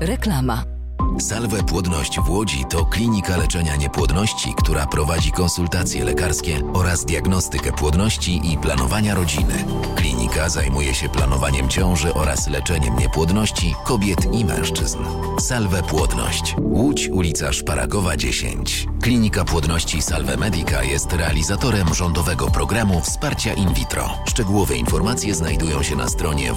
Reklama. Salve Płodność w Łodzi to klinika leczenia niepłodności, która prowadzi konsultacje lekarskie oraz diagnostykę płodności i planowania rodziny. Klinika zajmuje się planowaniem ciąży oraz leczeniem niepłodności kobiet i mężczyzn. Salve Płodność. Łódź, ulica Szparagowa 10. Klinika Płodności Salve Medica jest realizatorem rządowego programu wsparcia in vitro. Szczegółowe informacje znajdują się na stronie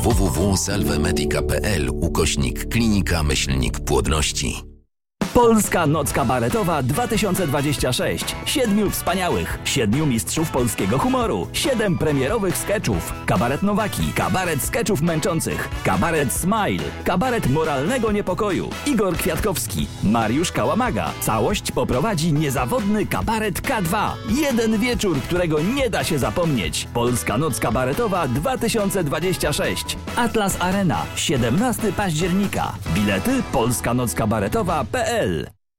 www.salvemedica.pl/klinika-płodności. Polska Noc Kabaretowa 2026. 7 wspaniałych, 7 mistrzów polskiego humoru, 7 premierowych skeczów. Kabaret Nowaki, kabaret skeczów męczących, kabaret Smile, kabaret moralnego niepokoju. Igor Kwiatkowski, Mariusz Kałamaga. Całość poprowadzi niezawodny kabaret K2. Jeden wieczór, którego nie da się zapomnieć. Polska Noc Kabaretowa 2026. Atlas Arena, 17 października. Bilety polskanockabaretowa.pl.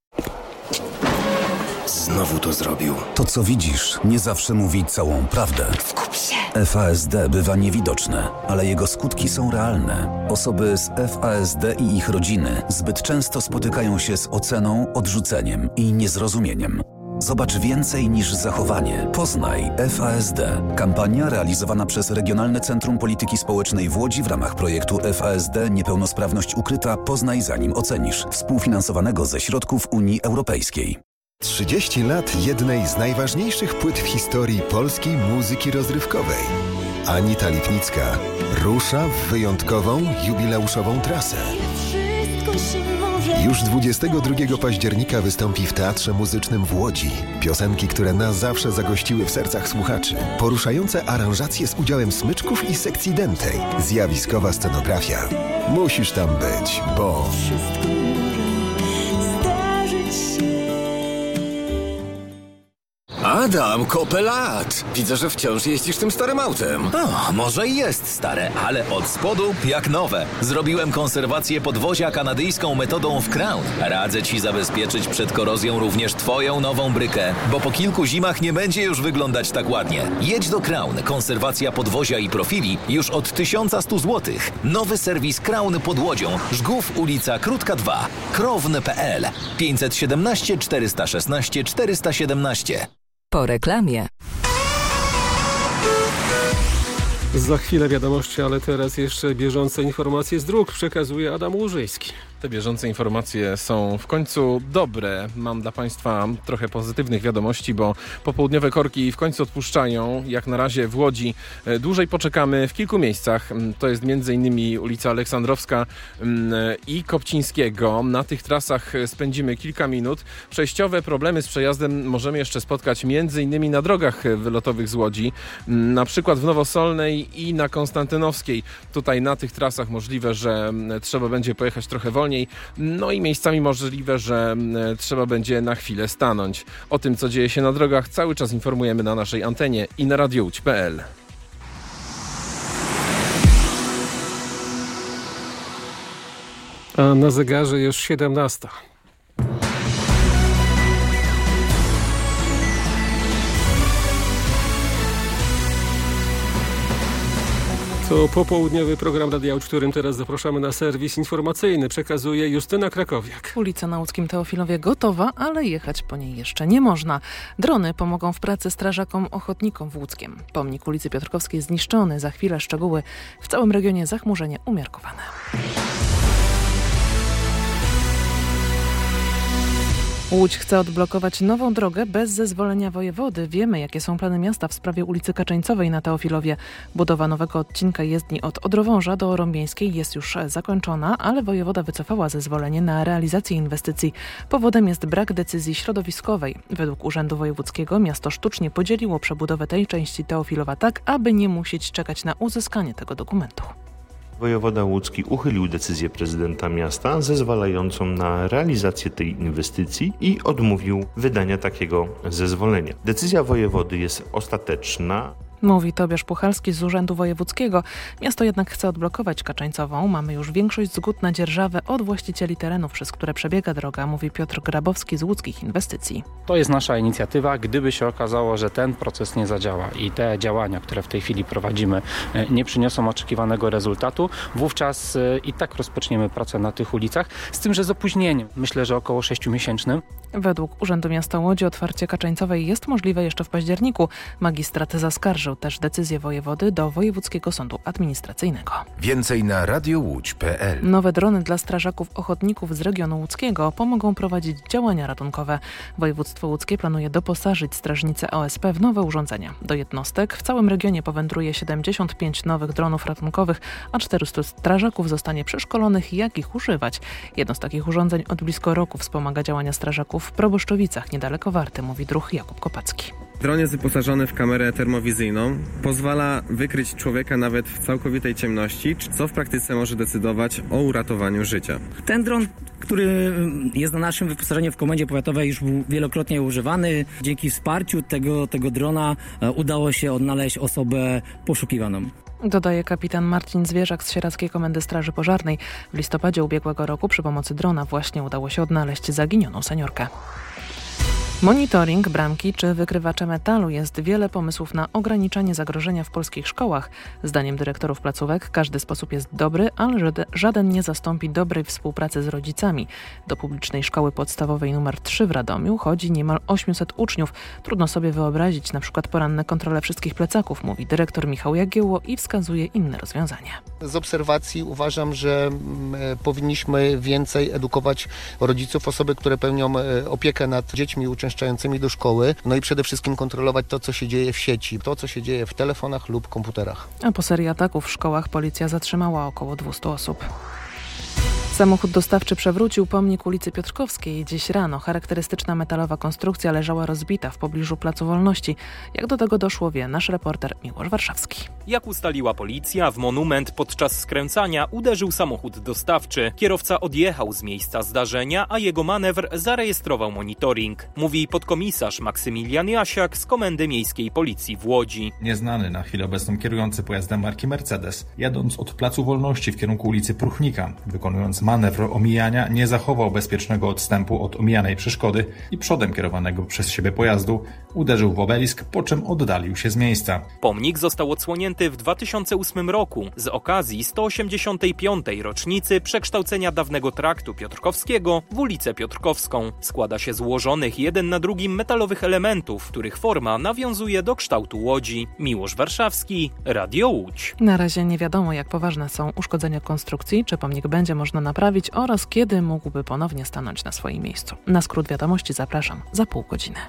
Znowu to zrobił. To, co widzisz, nie zawsze mówi całą prawdę. Skup się! FASD bywa niewidoczne, ale jego skutki są realne. Osoby z FASD i ich rodziny zbyt często spotykają się z oceną, odrzuceniem i niezrozumieniem. Zobacz więcej niż zachowanie. Poznaj FASD. Kampania realizowana przez Regionalne Centrum Polityki Społecznej w Łodzi w ramach projektu FASD Niepełnosprawność ukryta. Poznaj zanim ocenisz. Współfinansowanego ze środków Unii Europejskiej. 30 lat jednej z najważniejszych płyt w historii polskiej muzyki rozrywkowej. Anita Lipnicka rusza w wyjątkową, jubileuszową trasę. Już 22 października wystąpi w Teatrze Muzycznym w Łodzi. Piosenki, które na zawsze zagościły w sercach słuchaczy. Poruszające aranżacje z udziałem smyczków i sekcji dętej. Zjawiskowa scenografia. Musisz tam być, bo... Adam, kopę lat! Widzę, że wciąż jeździsz tym starym autem. O, może i jest stare, ale od spodu jak nowe. Zrobiłem konserwację podwozia kanadyjską metodą w Crown. Radzę Ci zabezpieczyć przed korozją również Twoją nową brykę, bo po kilku zimach nie będzie już wyglądać tak ładnie. Jedź do Crown. Konserwacja podwozia i profili już od 1100 zł. Nowy serwis Crown pod Łodzią. Żgów, ulica Krótka 2. Krown.pl 517 416 417. Po reklamie. Za chwilę wiadomości, ale teraz jeszcze bieżące informacje z dróg przekazuje Adam Łużyński. Te bieżące informacje są w końcu dobre. Mam dla Państwa trochę pozytywnych wiadomości, bo popołudniowe korki w końcu odpuszczają. Jak na razie w Łodzi dłużej poczekamy w kilku miejscach. To jest m.in. ulica Aleksandrowska i Kopcińskiego. Na tych trasach spędzimy kilka minut. Przejściowe problemy z przejazdem możemy jeszcze spotkać m.in. na drogach wylotowych z Łodzi. Na przykład w Nowosolnej i na Konstantynowskiej. Tutaj na tych trasach możliwe, że trzeba będzie pojechać trochę wolniej. No i miejscami możliwe, że trzeba będzie na chwilę stanąć. O tym, co dzieje się na drogach, cały czas informujemy na naszej antenie i na radiołódź.pl. A na zegarze już 17. To popołudniowy program Radia Łódź, którym teraz zapraszamy na serwis informacyjny. Przekazuje Justyna Krakowiak. Ulica na łódzkim Teofilowie gotowa, ale jechać po niej jeszcze nie można. Drony pomogą w pracy strażakom ochotnikom w Łódzkiem. Pomnik ulicy Piotrkowskiej zniszczony. Za chwilę szczegóły. W całym regionie zachmurzenie umiarkowane. Łódź chce odblokować nową drogę bez zezwolenia wojewody. Wiemy, jakie są plany miasta w sprawie ulicy Kaczeńcowej na Teofilowie. Budowa nowego odcinka jezdni od Odrowąża do Orąbieńskiej jest już zakończona, ale wojewoda wycofała zezwolenie na realizację inwestycji. Powodem jest brak decyzji środowiskowej. Według Urzędu Wojewódzkiego miasto sztucznie podzieliło przebudowę tej części Teofilowa tak, aby nie musieć czekać na uzyskanie tego dokumentu. Wojewoda łódzki uchylił decyzję prezydenta miasta zezwalającą na realizację tej inwestycji i odmówił wydania takiego zezwolenia. Decyzja wojewody jest ostateczna. Mówi Tobiasz Puchalski z Urzędu Wojewódzkiego. Miasto jednak chce odblokować Kaczeńcową. Mamy już większość zgód na dzierżawę od właścicieli terenów, przez które przebiega droga, mówi Piotr Grabowski z Łódzkich Inwestycji. To jest nasza inicjatywa. Gdyby się okazało, że ten proces nie zadziała i te działania, które w tej chwili prowadzimy, nie przyniosą oczekiwanego rezultatu, wówczas i tak rozpoczniemy pracę na tych ulicach, z tym, że z opóźnieniem, myślę, że około 6-miesięcznym. Według Urzędu Miasta Łodzi otwarcie Kaczeńcowej jest możliwe jeszcze w październiku. Magistrat zaskarżył też decyzję wojewody do Wojewódzkiego Sądu Administracyjnego. Więcej na radiołódź.pl. Nowe drony dla strażaków ochotników z regionu łódzkiego pomogą prowadzić działania ratunkowe. Województwo łódzkie planuje doposażyć strażnice OSP w nowe urządzenia. Do jednostek w całym regionie powędruje 75 nowych dronów ratunkowych, a 400 strażaków zostanie przeszkolonych, jak ich używać. Jedno z takich urządzeń od blisko roku wspomaga działania strażaków w Proboszczowicach, niedaleko Warty, mówi druh Jakub Kopacki. Dron jest wyposażony w kamerę termowizyjną. Pozwala wykryć człowieka nawet w całkowitej ciemności, co w praktyce może decydować o uratowaniu życia. Ten dron, który jest na naszym wyposażeniu w Komendzie Powiatowej, już był wielokrotnie używany. Dzięki wsparciu tego drona udało się odnaleźć osobę poszukiwaną. Dodaje kapitan Marcin Zwierzak z Sieradzkiej Komendy Straży Pożarnej. W listopadzie ubiegłego roku przy pomocy drona właśnie udało się odnaleźć zaginioną seniorkę. Monitoring, bramki czy wykrywacze metalu. Jest wiele pomysłów na ograniczanie zagrożenia w polskich szkołach. Zdaniem dyrektorów placówek każdy sposób jest dobry, ale żaden nie zastąpi dobrej współpracy z rodzicami. Do publicznej szkoły podstawowej nr 3 w Radomiu chodzi niemal 800 uczniów. Trudno sobie wyobrazić na przykład poranne kontrole wszystkich plecaków, mówi dyrektor Michał Jagiełło i wskazuje inne rozwiązania. Z obserwacji uważam, że powinniśmy więcej edukować rodziców, osoby, które pełnią opiekę nad dziećmi uczęszczającymi do szkoły, no i przede wszystkim kontrolować to, co się dzieje w sieci, to, co się dzieje w telefonach lub komputerach. A po serii ataków w szkołach policja zatrzymała około 200 osób. Samochód dostawczy przewrócił pomnik ulicy Piotrkowskiej. Dziś rano charakterystyczna metalowa konstrukcja leżała rozbita w pobliżu Placu Wolności. Jak do tego doszło, wie nasz reporter Miłosz Warszawski. Jak ustaliła policja, w monument podczas skręcania uderzył samochód dostawczy. Kierowca odjechał z miejsca zdarzenia, a jego manewr zarejestrował monitoring. Mówi podkomisarz Maksymilian Jasiak z Komendy Miejskiej Policji w Łodzi. Nieznany na chwilę obecną kierujący pojazdem marki Mercedes, jadąc od Placu Wolności w kierunku ulicy Pruchnika, wykonując manewr omijania, nie zachował bezpiecznego odstępu od omijanej przeszkody i przodem kierowanego przez siebie pojazdu uderzył w obelisk, po czym oddalił się z miejsca. Pomnik został odsłonięty w 2008 roku z okazji 185. rocznicy przekształcenia dawnego traktu piotrkowskiego w ulicę Piotrkowską. Składa się z ułożonych jeden na drugim metalowych elementów, których forma nawiązuje do kształtu łodzi. Miłosz Warszawski, Radio Łódź. Na razie nie wiadomo, jak poważne są uszkodzenia konstrukcji, czy pomnik będzie można naprawić oraz kiedy mógłby ponownie stanąć na swoim miejscu. Na skrót wiadomości zapraszam za pół godziny.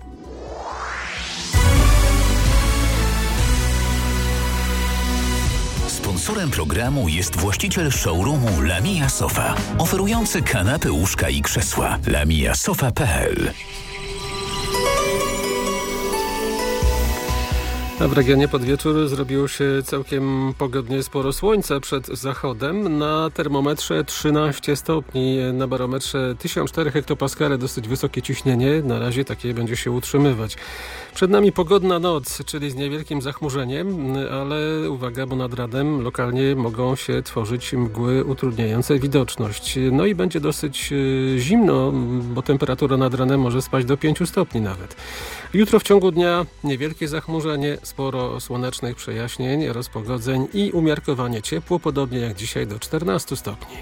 Sponsorem programu jest właściciel showroomu Lamia Sofa, oferujący kanapy, łóżka i krzesła. lamiasofa.pl. A w regionie pod wieczór zrobiło się całkiem pogodnie, sporo słońca przed zachodem. Na termometrze 13 stopni, na barometrze 1004 hektopaskale, dosyć wysokie ciśnienie. Na razie takie będzie się utrzymywać. Przed nami pogodna noc, czyli z niewielkim zachmurzeniem, ale uwaga, bo nad ranem lokalnie mogą się tworzyć mgły utrudniające widoczność. No i będzie dosyć zimno, bo temperatura nad ranem może spaść do 5 stopni nawet. Jutro w ciągu dnia niewielkie zachmurzenie, sporo słonecznych przejaśnień, rozpogodzeń i umiarkowanie ciepło, podobnie jak dzisiaj do 14 stopni.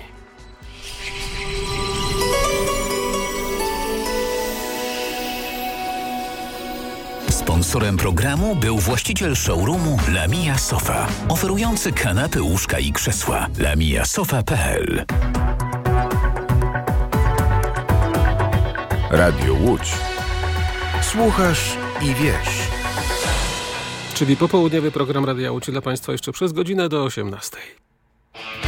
Sponsorem programu był właściciel showroomu Lamia Sofa, oferujący kanapy, łóżka i krzesła. lamiasofa.pl. Radio Łódź. Słuchasz i wiesz. Czyli popołudniowy program Radia Łódź dla Państwa jeszcze przez godzinę do 18.